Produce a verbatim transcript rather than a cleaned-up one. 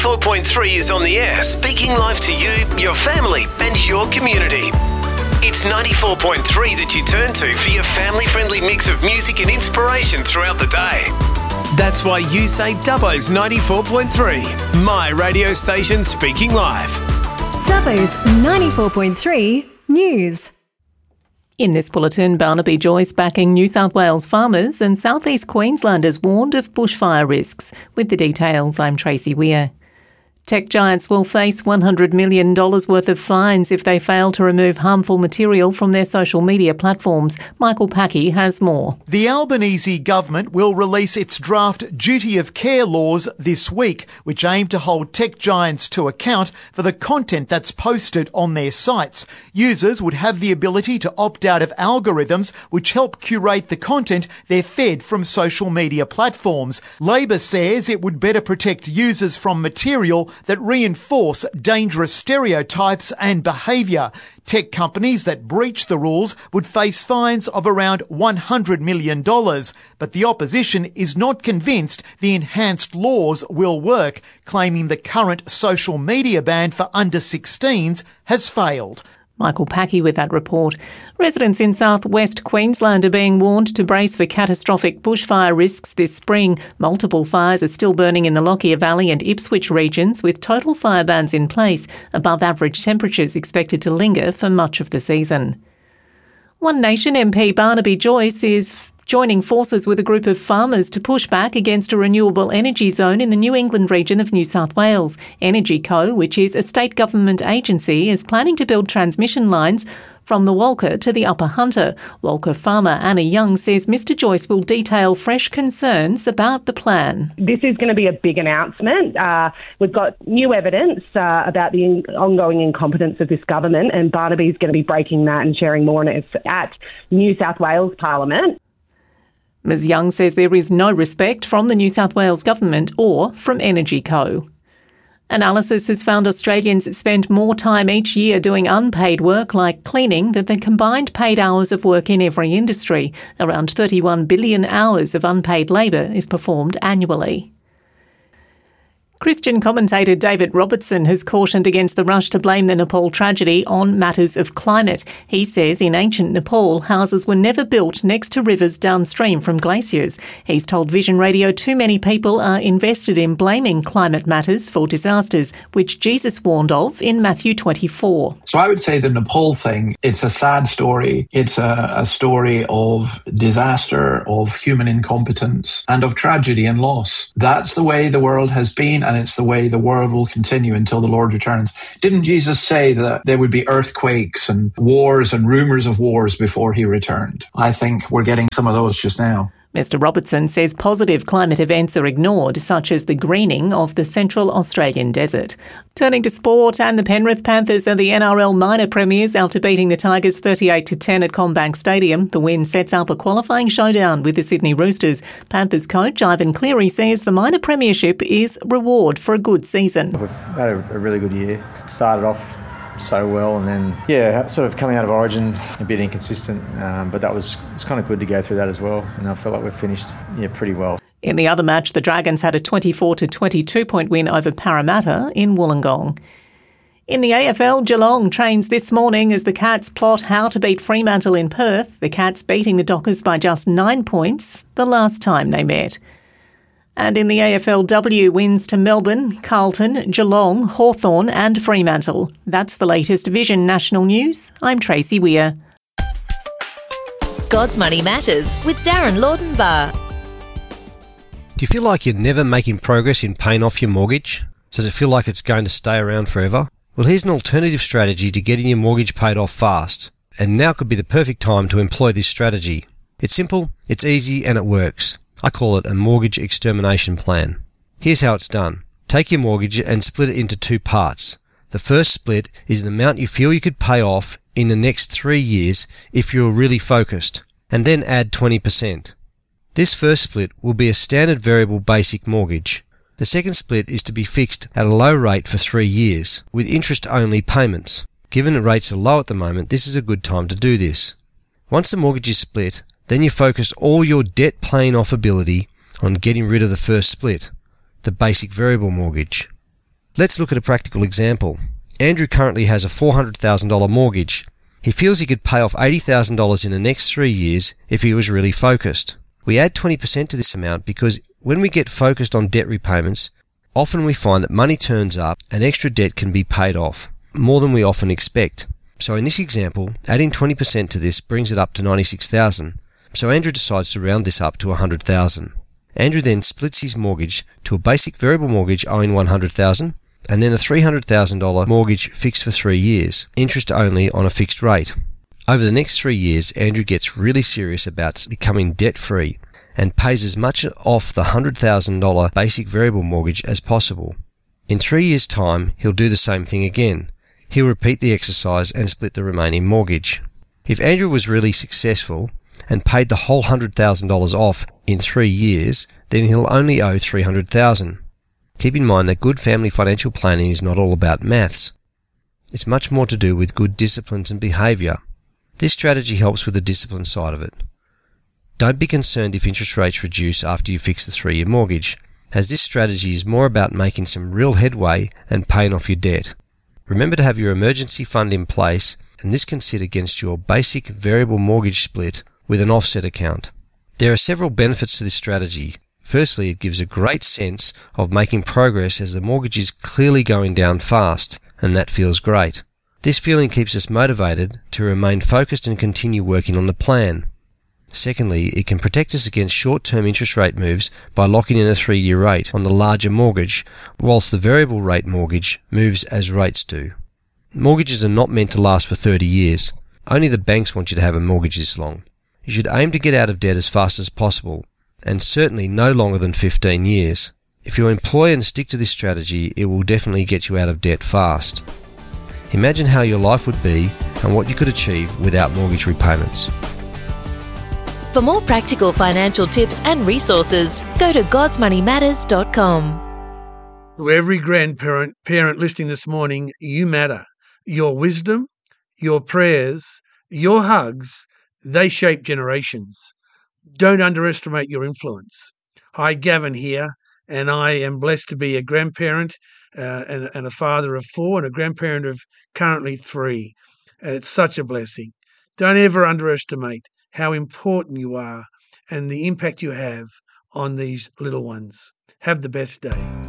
four point three is on the air, speaking live to you, your family and your community. It's ninety-four point three that you turn to for your family-friendly mix of music and inspiration throughout the day. That's why you say Dubbo's ninety-four point three, my radio station speaking live. Dubbo's ninety-four point three News. In this bulletin, Barnaby Joyce backing New South Wales farmers and South East Queenslanders warned of bushfire risks. With the details, I'm Tracy Weir. Tech giants will face one hundred million dollars worth of fines if they fail to remove harmful material from their social media platforms. Michael Packey has more. The Albanese government will release its draft duty of care laws this week, which aim to hold tech giants to account for the content that's posted on their sites. Users would have the ability to opt out of algorithms which help curate the content they're fed from social media platforms. Labor says it would better protect users from material that reinforce dangerous stereotypes and behaviour. Tech companies that breach the rules would face fines of around one hundred million dollars. But the opposition is not convinced the enhanced laws will work, claiming the current social media ban for under sixteens has failed. Michael Packey with that report. Residents in southwest Queensland are being warned to brace for catastrophic bushfire risks this spring. Multiple fires are still burning in the Lockyer Valley and Ipswich regions, with total fire bans in place. Above average temperatures expected to linger for much of the season. One Nation M P Barnaby Joyce is joining forces with a group of farmers to push back against a renewable energy zone in the New England region of New South Wales. Energy Co, which is a state government agency, is planning to build transmission lines from the Walker to the Upper Hunter. Walker farmer Anna Young says Mr Joyce will detail fresh concerns about the plan. This is going to be a big announcement. Uh, we've got new evidence uh, about the in- ongoing incompetence of this government, and Barnaby's going to be breaking that and sharing more on it at New South Wales Parliament. Ms Young says there is no respect from the New South Wales Government or from Energy Co. Analysis has found Australians spend more time each year doing unpaid work like cleaning than the combined paid hours of work in every industry. Around thirty-one billion hours of unpaid labour is performed annually. Christian commentator David Robertson has cautioned against the rush to blame the Nepal tragedy on matters of climate. He says in ancient Nepal, houses were never built next to rivers downstream from glaciers. He's told Vision Radio too many people are invested in blaming climate matters for disasters, which Jesus warned of in Matthew twenty-four. So I would say the Nepal thing, it's a sad story. It's a, a story of disaster, of human incompetence, and of tragedy and loss. That's the way the world has been, and it's the way the world will continue until the Lord returns. Didn't Jesus say that there would be earthquakes and wars and rumours of wars before he returned? I think we're getting some of those just now. Mister Robertson says positive climate events are ignored, such as the greening of the Central Australian desert. Turning to sport, and the Penrith Panthers are the N R L minor premiers after beating the Tigers thirty-eight to ten at CommBank Stadium. The win sets up a qualifying showdown with the Sydney Roosters. Panthers coach Ivan Cleary says the minor premiership is reward for a good season. We've had a, a really good year. Started off so well, and then yeah sort of coming out of Origin a bit inconsistent, um, but that was it's kind of good to go through that as well, and I feel like we've finished yeah pretty well. In the other match, the Dragons had a twenty-four to twenty-two point win over Parramatta in Wollongong. In the A F L, Geelong trains this morning as the Cats plot how to beat Fremantle in Perth, the Cats beating the Dockers by just nine points the last time they met. And in the A F L W, wins to Melbourne, Carlton, Geelong, Hawthorn and Fremantle. That's the latest Vision National News. I'm Tracy Weir. God's Money Matters with Darren Laudenbar. Do you feel like you're never making progress in paying off your mortgage? Does it feel like it's going to stay around forever? Well, here's an alternative strategy to getting your mortgage paid off fast. And now could be the perfect time to employ this strategy. It's simple, it's easy and it works. I call it a mortgage extermination plan. Here's how it's done. Take your mortgage and split it into two parts. The first split is an amount you feel you could pay off in the next three years if you're really focused, and then add twenty percent. This first split will be a standard variable basic mortgage. The second split is to be fixed at a low rate for three years, with interest-only payments. Given that rates are low at the moment, this is a good time to do this. Once the mortgage is split, then you focus all your debt paying off ability on getting rid of the first split, the basic variable mortgage. Let's look at a practical example. Andrew currently has a four hundred thousand dollars mortgage. He feels he could pay off eighty thousand dollars in the next three years if he was really focused. We add twenty percent to this amount because when we get focused on debt repayments, often we find that money turns up and extra debt can be paid off, more than we often expect. So in this example, adding twenty percent to this brings it up to ninety-six thousand dollars. So Andrew decides to round this up to one hundred thousand dollars. Andrew then splits his mortgage to a basic variable mortgage owing one hundred thousand dollars and then a three hundred thousand dollars mortgage fixed for three years, interest only on a fixed rate. Over the next three years, Andrew gets really serious about becoming debt-free and pays as much off the one hundred thousand dollars basic variable mortgage as possible. In three years' time, he'll do the same thing again. He'll repeat the exercise and split the remaining mortgage. If Andrew was really successful and paid the whole one hundred thousand dollars off in three years, then he'll only owe three hundred thousand dollars. Keep in mind that good family financial planning is not all about maths. It's much more to do with good disciplines and behaviour. This strategy helps with the discipline side of it. Don't be concerned if interest rates reduce after you fix the three-year mortgage, as this strategy is more about making some real headway and paying off your debt. Remember to have your emergency fund in place, and this can sit against your basic variable mortgage split with an offset account. There are several benefits to this strategy. Firstly, it gives a great sense of making progress as the mortgage is clearly going down fast, and that feels great. This feeling keeps us motivated to remain focused and continue working on the plan. Secondly, it can protect us against short-term interest rate moves by locking in a three-year rate on the larger mortgage, whilst the variable rate mortgage moves as rates do. Mortgages are not meant to last for thirty years. Only the banks want you to have a mortgage this long. You should aim to get out of debt as fast as possible, and certainly no longer than fifteen years. If you employ and stick to this strategy, it will definitely get you out of debt fast. Imagine how your life would be and what you could achieve without mortgage repayments. For more practical financial tips and resources, go to gods money matters dot com. To every grandparent parent listening this morning, you matter. Your wisdom, your prayers, your hugs, they shape generations. Don't underestimate your influence. Hi, Gavin here, and I am blessed to be a grandparent uh, and, and a father of four and a grandparent of currently three. And it's such a blessing. Don't ever underestimate how important you are and the impact you have on these little ones. Have the best day.